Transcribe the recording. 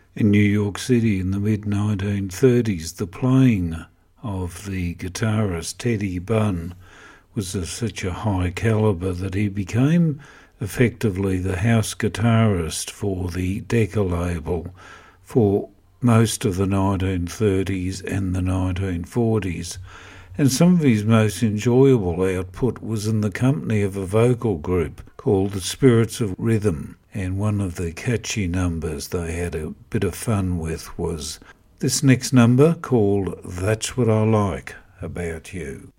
In New York City in the mid-1930s, the playing of the guitarist Teddy Bunn was of such a high calibre that he became effectively the house guitarist for the Decca label for most of the 1930s and the 1940s. And some of his most enjoyable output was in the company of a vocal group called the Spirits of Rhythm. And one of the catchy numbers they had a bit of fun with was this next number called That's What I Like About You.